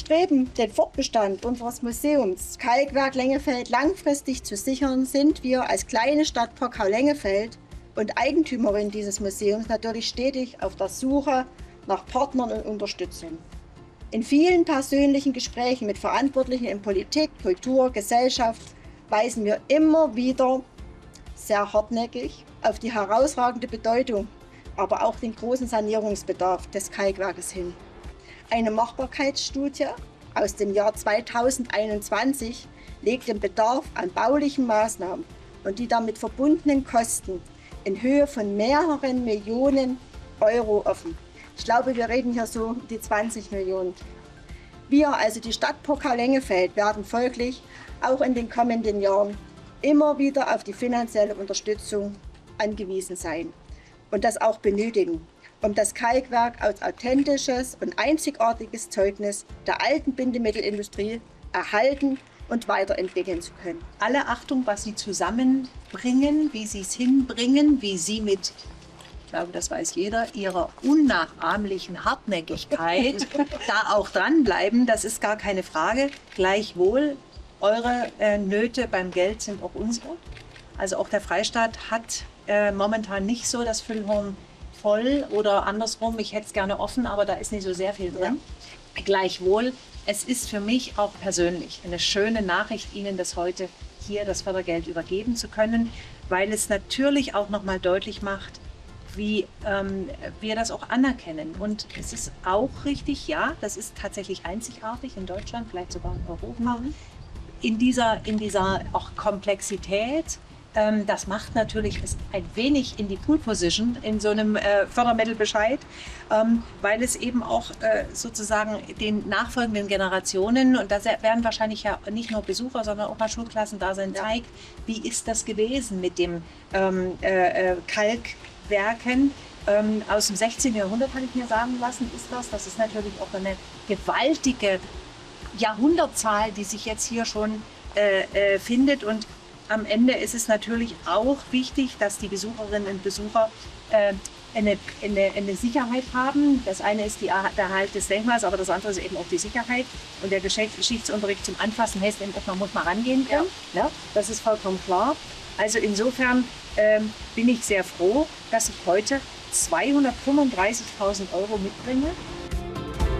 Streben, den Fortbestand unseres Museums Kalkwerk Lengefeld langfristig zu sichern, sind wir als kleine Stadt Pokal-Lengefeld und Eigentümerin dieses Museums natürlich stetig auf der Suche nach Partnern und Unterstützung. In vielen persönlichen Gesprächen mit Verantwortlichen in Politik, Kultur, Gesellschaft weisen wir immer wieder sehr hartnäckig auf die herausragende Bedeutung, aber auch den großen Sanierungsbedarf des Kalkwerkes hin. Eine Machbarkeitsstudie aus dem Jahr 2021 legt den Bedarf an baulichen Maßnahmen und die damit verbundenen Kosten in Höhe von mehreren Millionen Euro offen. Ich glaube, wir reden hier so um die 20 Millionen. Wir, also die Stadt Pokal-Lengefeld, werden folglich auch in den kommenden Jahren immer wieder auf die finanzielle Unterstützung angewiesen sein und das auch benötigen, um das Kalkwerk als authentisches und einzigartiges Zeugnis der alten Bindemittelindustrie erhalten und weiterentwickeln zu können. Alle Achtung, was Sie zusammenbringen, wie Sie es hinbringen, wie Sie mit, ich glaube, das weiß jeder, Ihrer unnachahmlichen Hartnäckigkeit da auch dranbleiben, das ist gar keine Frage. Gleichwohl, eure Nöte beim Geld sind auch unsere. Also auch der Freistaat hat momentan nicht so das Füllhorn voll oder andersrum, ich hätte es gerne offen, aber da ist nicht so sehr viel drin. Ja. Gleichwohl, es ist für mich auch persönlich eine schöne Nachricht, Ihnen das heute hier, das Fördergeld übergeben zu können, weil es natürlich auch nochmal deutlich macht, wie wir das auch anerkennen. Und es ist auch richtig, ja, das ist tatsächlich einzigartig in Deutschland, vielleicht sogar in Europa, in dieser auch Komplexität. Das macht natürlich ein wenig in die Pool Position in so einem Fördermittelbescheid, weil es eben auch sozusagen den nachfolgenden Generationen, und da werden wahrscheinlich ja nicht nur Besucher, sondern auch mal Schulklassen da sein, zeigt, wie ist das gewesen mit dem Kalkwerken. Aus dem 16. Jahrhundert, habe ich mir sagen lassen, ist das. Das ist natürlich auch eine gewaltige Jahrhundertzahl, die sich jetzt hier schon findet. Und am Ende ist es natürlich auch wichtig, dass die Besucherinnen und Besucher eine Sicherheit haben. Das eine ist der Erhalt des Denkmals, aber das andere ist eben auch die Sicherheit. Und der Geschichtsunterricht zum Anfassen heißt eben auch, man muss mal rangehen können. Ja, das ist vollkommen klar. Also insofern bin ich sehr froh, dass ich heute 235.000 € mitbringe.